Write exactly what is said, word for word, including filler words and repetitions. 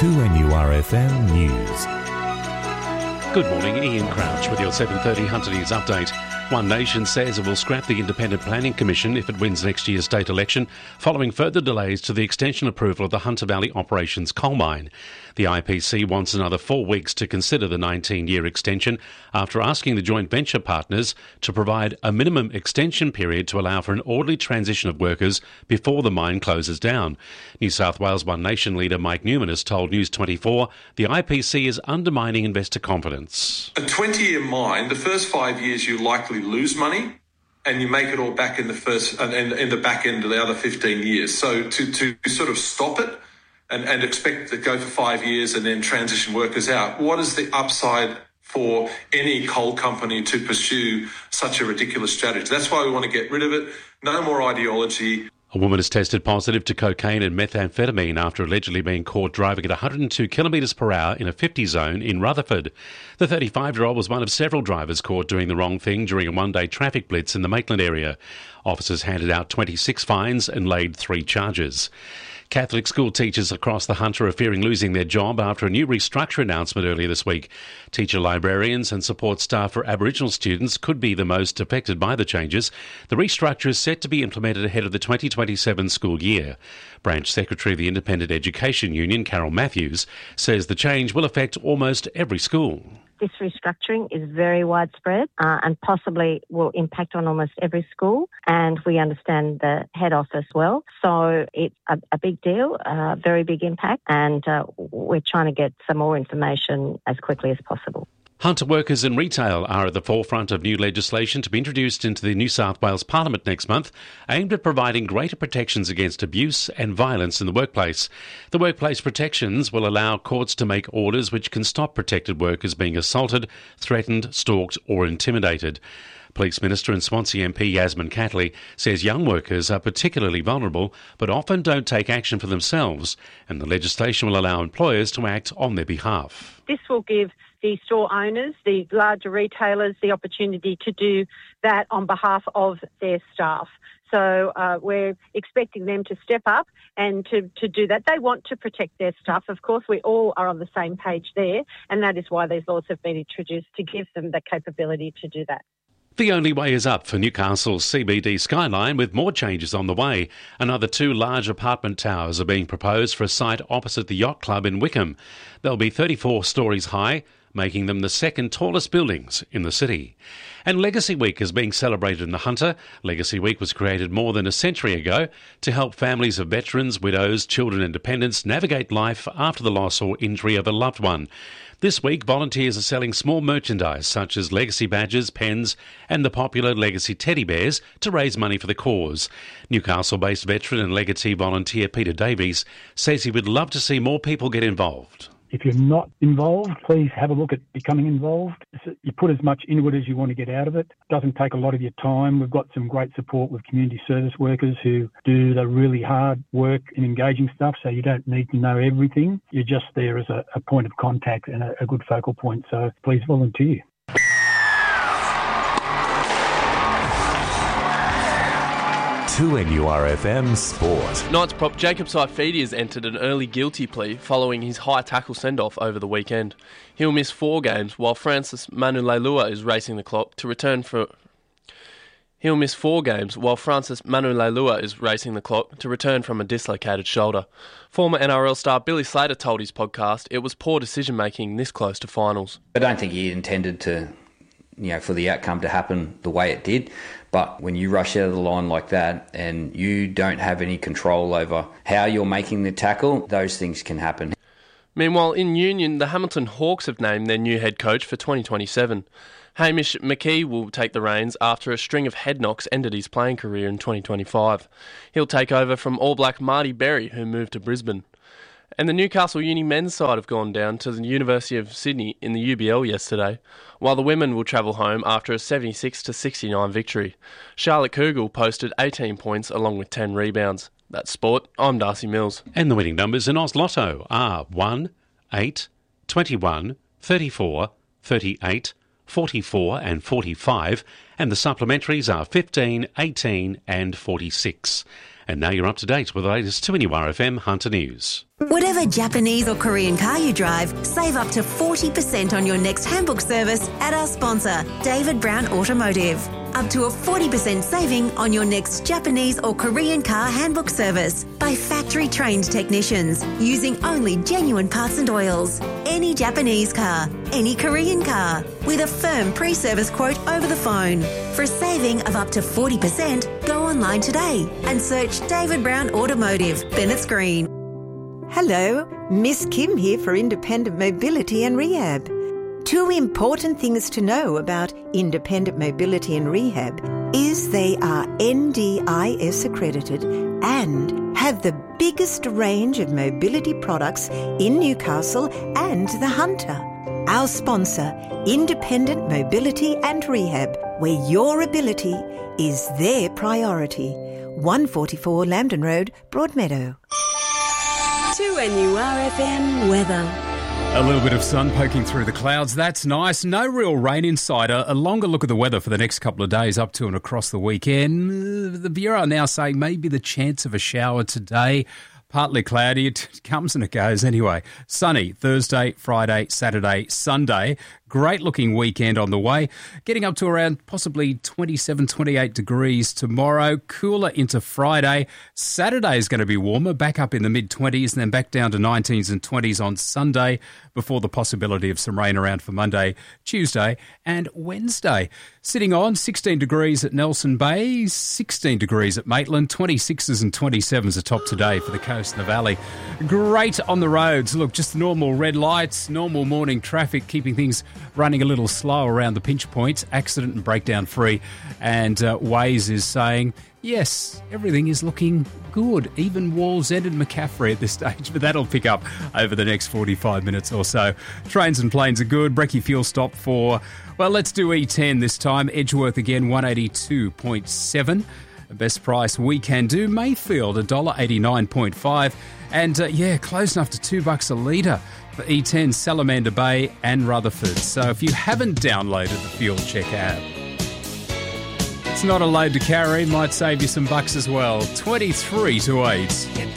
two N U R F M News. Good morning, Ian Crouch with your seven thirty Hunter News update. One Nation says it will scrap the Independent Planning Commission if it wins next year's state election, following further delays to the extension approval of the Hunter Valley Operations coal mine. The I P C wants another four weeks to consider the nineteen-year extension after asking the joint venture partners to provide a minimum extension period to allow for an orderly transition of workers before the mine closes down. New South Wales One Nation leader Mike Newman has told News twenty-four the I P C is undermining investor confidence. A twenty-year mine, the first five years you likely lose money, and you make it all back in the first and in, in the back end of the other fifteen years. So to, to sort of stop it and, and expect to go for five years and then transition workers out, what is the upside for any coal company to pursue such a ridiculous strategy? That's why we want to get rid of it. No more ideology. A woman has tested positive to cocaine and methamphetamine after allegedly being caught driving at one hundred two kilometres per hour in a fifty zone in Rutherford. The thirty-five-year-old was one of several drivers caught doing the wrong thing during a one-day traffic blitz in the Maitland area. Officers handed out twenty-six fines and laid three charges. Catholic school teachers across the Hunter are fearing losing their job after a new restructure announcement earlier this week. Teacher librarians and support staff for Aboriginal students could be the most affected by the changes. The restructure is set to be implemented ahead of the twenty twenty-seven school year. Branch Secretary of the Independent Education Union, Carol Matthews, says the change will affect almost every school. This restructuring is very widespread uh, and possibly will impact on almost every school, and we understand the head office well. So it's a, a big deal, a very big impact, and uh, we're trying to get some more information as quickly as possible. Hunter workers in retail are at the forefront of new legislation to be introduced into the New South Wales Parliament next month, aimed at providing greater protections against abuse and violence in the workplace. The workplace protections will allow courts to make orders which can stop protected workers being assaulted, threatened, stalked or intimidated. Police Minister and Swansea M P Yasmin Catley says young workers are particularly vulnerable but often don't take action for themselves, and the legislation will allow employers to act on their behalf. This will give the store owners, the larger retailers, the opportunity to do that on behalf of their staff. So uh, we're expecting them to step up and to, to do that. They want to protect their staff. Of course, we all are on the same page there, and that is why these laws have been introduced, to give them the capability to do that. The only way is up for Newcastle's C B D skyline, with more changes on the way. Another two large apartment towers are being proposed for a site opposite the Yacht Club in Wickham. They'll be thirty-four storeys high, making them the second tallest buildings in the city. And Legacy Week is being celebrated in the Hunter. Legacy Week was created more than a century ago to help families of veterans, widows, children and dependents navigate life after the loss or injury of a loved one. This week, volunteers are selling small merchandise such as legacy badges, pens and the popular legacy teddy bears to raise money for the cause. Newcastle-based veteran and legatee volunteer Peter Davies says he would love to see more people get involved. If you're not involved, please have a look at becoming involved. You put as much into it as you want to get out of it. It doesn't take a lot of your time. We've got some great support with community service workers who do the really hard work in engaging stuff, so you don't need to know everything. You're just there as a, a point of contact and a, a good focal point, so please volunteer. two N U R F M Sport. Knights prop Jacob Saifidi has entered an early guilty plea following his high tackle send-off over the weekend. He'll miss four games while Francis Manu-Leilua is racing the clock to return for... He'll miss four games while Francis Manu-Leilua is racing the clock to return from a dislocated shoulder. Former N R L star Billy Slater told his podcast it was poor decision-making this close to finals. I don't think he intended to, you know, for the outcome to happen the way it did. But when you rush out of the line like that and you don't have any control over how you're making the tackle, those things can happen. Meanwhile, in Union, the Hamilton Hawks have named their new head coach for twenty twenty-seven. Hamish McKee will take the reins after a string of head knocks ended his playing career in twenty twenty-five. He'll take over from All Black Marty Berry, who moved to Brisbane. And the Newcastle Uni men's side have gone down to the University of Sydney in the U B L yesterday, while the women will travel home after a seventy-six to sixty-nine victory. Charlotte Kugel posted eighteen points along with ten rebounds. That's sport. I'm Darcy Mills. And the winning numbers in Oz Lotto are one, eight, twenty-one, thirty-four, thirty-eight, forty-four and forty-five, and the supplementaries are fifteen, eighteen and forty-six. And now you're up to date with the latest two N U R F M Hunter News. Whatever Japanese or Korean car you drive, save up to forty percent on your next handbook service at our sponsor, David Brown Automotive. Up to a forty percent saving on your next Japanese or Korean car handbook service by factory-trained technicians using only genuine parts and oils. Any Japanese car, any Korean car, with a firm pre-service quote over the phone. For a saving of up to forty percent, go online today and search David Brown Automotive, Bennett's Green. Hello, Miss Kim here for Independent Mobility and Rehab. Two important things to know about Independent Mobility and Rehab is they are N D I S accredited and have the biggest range of mobility products in Newcastle and the Hunter. Our sponsor, Independent Mobility and Rehab, where your ability is their priority. one forty-four Lambton Road, Broadmeadow. two N U R F M weather. A little bit of sun poking through the clouds. That's nice. No real rain in sight. A, a longer look at the weather for the next couple of days up to and across the weekend. The Bureau now saying maybe the chance of a shower today. Partly cloudy. It comes and it goes anyway. Sunny Thursday, Friday, Saturday, Sunday. Great looking weekend on the way. Getting up to around possibly twenty-seven, twenty-eight degrees tomorrow. Cooler into Friday. Saturday is going to be warmer, back up in the mid-twenties and then back down to nineteens and twenties on Sunday before the possibility of some rain around for Monday, Tuesday and Wednesday. Sitting on sixteen degrees at Nelson Bay, sixteen degrees at Maitland, twenty-sixes and twenty-sevens atop today for the coast and the valley. Great on the roads. Look, just normal red lights, normal morning traffic, keeping things running a little slow around the pinch points, accident and breakdown free. And uh, Waze is saying, yes, everything is looking good, even Wallsend and McCaffrey at this stage, but that'll pick up over the next forty-five minutes or so. Trains and planes are good. Brekkie fuel stop for, well, let's do E ten this time. Edgeworth again, one eighty-two point seven. Best price we can do. Mayfield, one dollar eighty-nine point five. And, uh, yeah, close enough to two bucks a litre for E ten, Salamander Bay and Rutherford. So if you haven't downloaded the Fuel Check app, it's not a load to carry, might save you some bucks as well. twenty-three to eight.